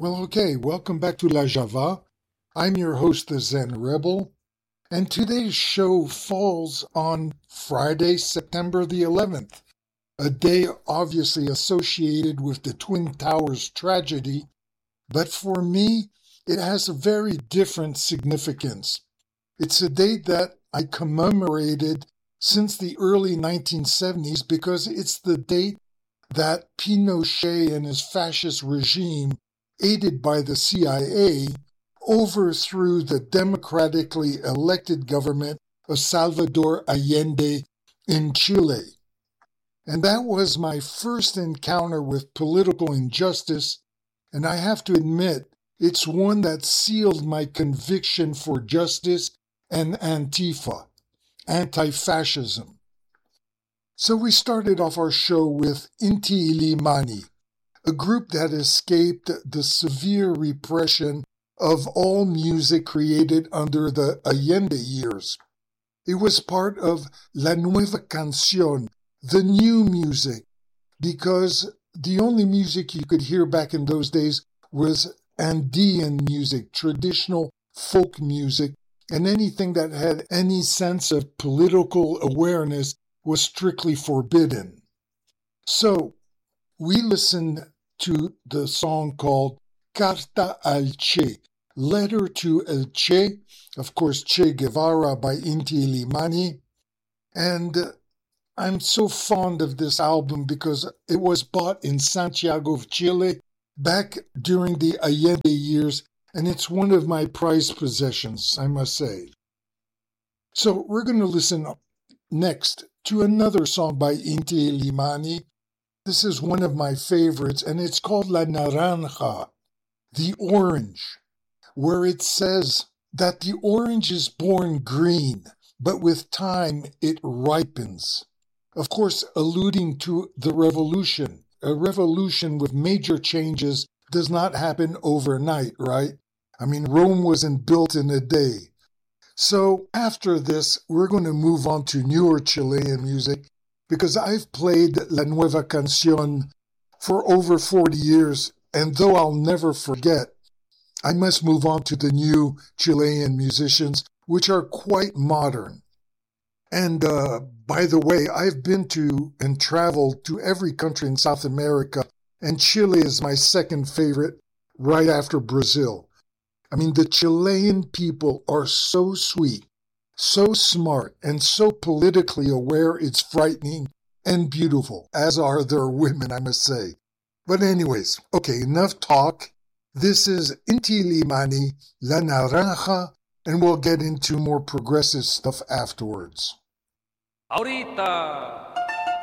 Welcome back to La Java. I'm your host, the Zen Rebel, and today's show falls on Friday, September the 11th, a day obviously associated with the Twin Towers tragedy, but for me, it has a very different significance. It's a date that I commemorated since the early 1970s because it's the date that Pinochet and his fascist regime, aided by the CIA, overthrew the democratically elected government of Salvador Allende in Chile. And that was my first encounter with political injustice, and I have to admit, it's one that sealed my conviction for justice and Antifa, anti-fascism. So we started off our show with Inti Illimani, a group that escaped the severe repression of all music created under the Allende years. It was part of La Nueva Canción, the new music, because the only music you could hear back in those days was Andean music, traditional folk music, and anything that had any sense of political awareness was strictly forbidden. So, we listened to the song called Carta al Che, Letter to El Che, of course Che Guevara by Inti Illimani, and I'm so fond of this album because it was bought in Santiago of Chile back during the Allende years, and it's one of my prized possessions, I must say. So we're going to listen next to another song by Inti Illimani. This is one of my favorites, and it's called La Naranja, the orange, where it says that the orange is born green, but with time it ripens. Of course, alluding to the revolution. A revolution with major changes does not happen overnight, right? I mean, Rome wasn't built in a day. So after this, we're going to move on to newer Chilean music because I've played La Nueva Canción for over 40 years, and though I'll never forget, I must move on to the new Chilean musicians, which are quite modern. And by the way, I've been to and traveled to every country in South America, and Chile is my second favorite, right after Brazil. I mean, the Chilean people are so sweet, so smart, and so politically aware it's frightening and beautiful, as are their women, I must say. But anyways, okay, enough talk. This is Inti Illimani, La Naranja, and we'll get into more progressive stuff afterwards. Ahorita.